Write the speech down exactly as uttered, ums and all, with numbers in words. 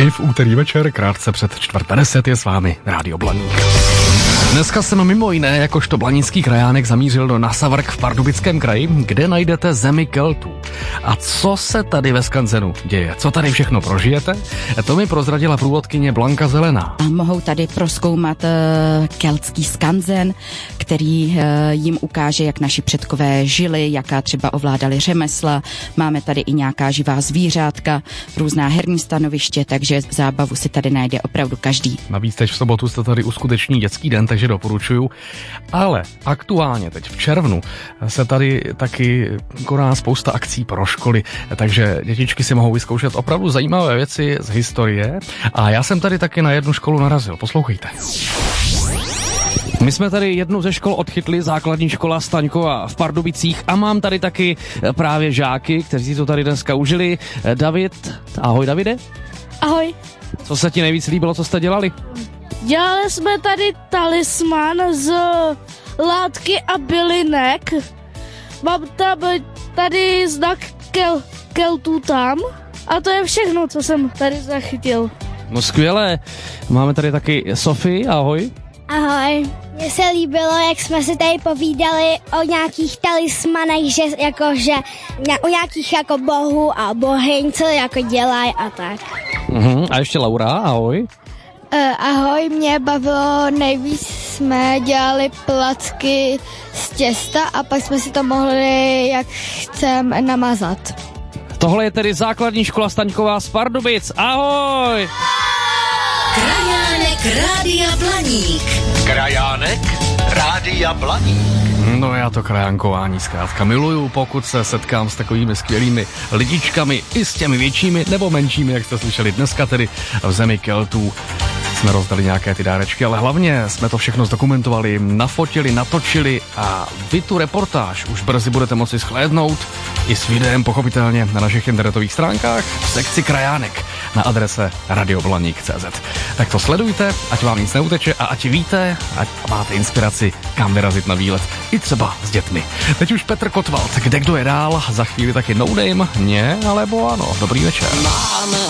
I v úterý večer, krátce před čtvrt padesát, je s vámi Rádio Blaník. Dneska jsem mimo jiné jakožto blanický krajánek zamířil do Nasavrk v Pardubickém kraji, kde najdete zemi Keltů. A co se tady ve skanzenu děje? Co tady všechno prožijete? To mi prozradila průvodkyně Blanka Zelená. A mohou tady prozkoumat uh, keltský skanzen, který uh, jim ukáže, jak naši předkové žili, jaká třeba ovládali řemesla. Máme tady i nějaká živá zvířátka, různá herní stanoviště, takže zábavu si tady najde opravdu každý. Navíc teď v sobotu jste tady uskuteční dětský den, takže doporučuju. Ale aktuálně teď v červnu se tady taky koná spousta akcí pro školy, takže dětičky si mohou vyzkoušet opravdu zajímavé věci z historie. A já jsem tady taky na jednu školu narazil. Poslouchejte. My jsme tady jednu ze škol odchytli, základní škola Staňkova v Pardubicích, a mám tady taky právě žáky, kteří to tady dneska užili. David, ahoj Davide. Ahoj. Co se ti nejvíc líbilo, co jste dělali? Dělali jsme tady talisman z látky a bylinek. Mám tam tady znak kel, keltů tam a to je všechno, co jsem tady zachytil. No skvělé. Máme tady taky Sofii, ahoj. Ahoj. Mně se líbilo, jak jsme si tady povídali o nějakých talismanech, že jakože o nějakých jako bohů a bohyň, co jako dělají a tak. Uh-huh. A ještě Laura, ahoj. Uh, ahoj, mě bavilo nejvíc, jsme dělali placky z těsta a pak jsme si to mohli, jak chceme, namazat. Tohle je tedy základní škola Staňková z Pardubic. Ahoj! Krajánek Rádia Blaník. Krajánek Rádia Blaník. No já to krajánkování zkrátka miluju, pokud se setkám s takovými skvělými lidičkami, i s těmi většími nebo menšími, jak jste slyšeli dneska tedy v zemi Keltů. Jsme rozdali nějaké ty dárečky, ale hlavně jsme to všechno zdokumentovali, nafotili, natočili a vy tu reportáž už brzy budete moci shlédnout i s videem pochopitelně na našich internetových stránkách v sekci Krajánek na adrese radioblaník tečka cé zet. Tak to sledujte, ať vám nic neuteče a ať víte, ať máte inspiraci, kam vyrazit na výlet, i třeba s dětmi. Teď už Petr Kotwald, kde kdo je dál, za chvíli taky No Name, ne, alebo ano. Dobrý večer.